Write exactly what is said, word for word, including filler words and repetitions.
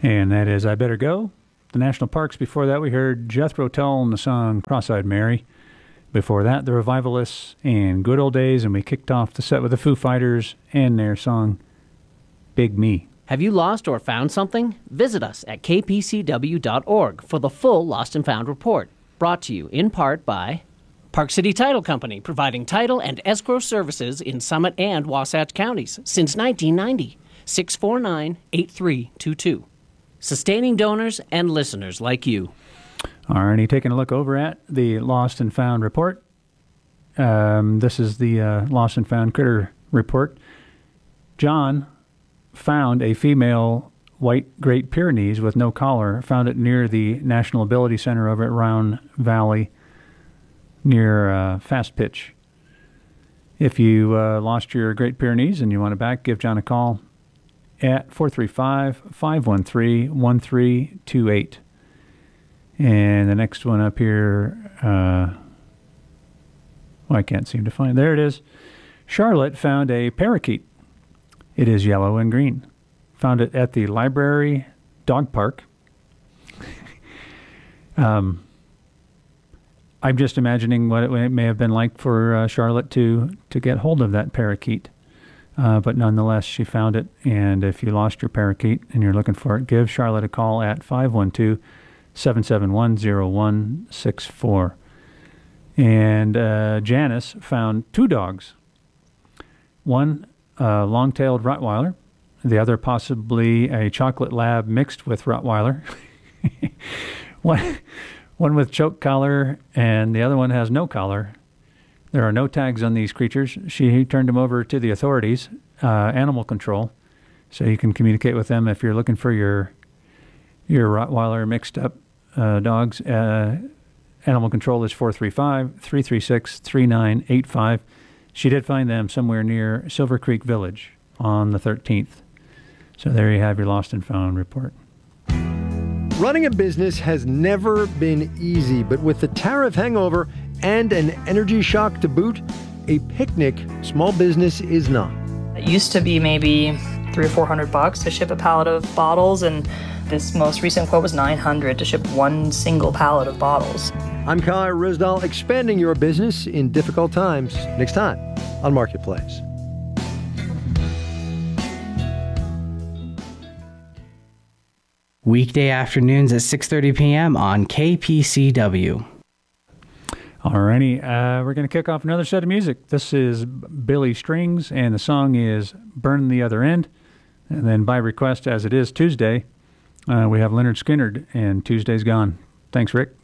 And that is I Better Go. The National Parks. Before that, we heard Jethro Tull and the song Cross-Eyed Mary. Before that, the Revivalists and Good Old Days. And we kicked off the set with the Foo Fighters and their song Big Me. Have you lost or found something? Visit us at k p c w dot org for the full Lost and Found report. Brought to you in part by Park City Title Company, providing title and escrow services in Summit and Wasatch counties since nineteen ninety. six four nine, eight three two two. Sustaining donors and listeners like you. Alrighty, taking a look over at the Lost and Found report. Um, this is the uh, Lost and Found Critter report. John found a female white Great Pyrenees with no collar, found it near the National Ability Center over at Round Valley near uh, Fast Pitch. If you uh, lost your Great Pyrenees and you want it back, give John a call at four three five, five one three, one three two eight. And the next one up here, uh, well, I can't seem to find. There it is. Charlotte found a parakeet. It is yellow and green. Found it at the Library Dog Park. um, I'm just imagining what it may have been like for uh, Charlotte to, to get hold of that parakeet. Uh, but nonetheless, she found it. And if you lost your parakeet and you're looking for it, give Charlotte a call at five one two, seven seven one, zero one six four. And uh, Janice found two dogs. One a long-tailed Rottweiler, the other possibly a chocolate lab mixed with Rottweiler. one, one with choke collar, and the other one has no collar. There are no tags on these creatures. She turned them over to the authorities, uh, animal control, so you can communicate with them if you're looking for your your Rottweiler mixed up uh, dogs. Uh, animal control is four three five, three three six, three nine eight five. She did find them somewhere near Silver Creek Village on the thirteenth. So there you have your Lost and Found report. Running a business has never been easy, but with the tariff hangover and an energy shock to boot, a picnic small business is not. It used to be maybe three or four hundred bucks to ship a pallet of bottles, and this most recent quote was nine hundred to ship one single pallet of bottles. I'm Kyle Rizdal, expanding your business in difficult times. Next time on Marketplace. Weekday afternoons at six thirty p.m. on K P C W. Alrighty, uh, we're going to kick off another set of music. This is Billy Strings, and the song is Burn the Other End. And then by request, as it is Tuesday, uh, we have Leonard Skinner, and Tuesday's Gone. Thanks, Rick.